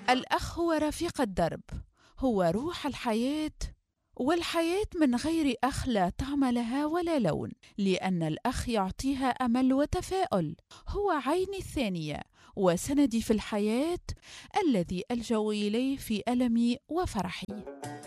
الأخ هو رفيق الدرب، هو روح الحياة، والحياة من غير أخ لا طعم لها ولا لون، لأن الأخ يعطيها أمل وتفاؤل، هو عيني الثانية وسندي في الحياة، الذي ألجأ إليه في ألمي وفرحي.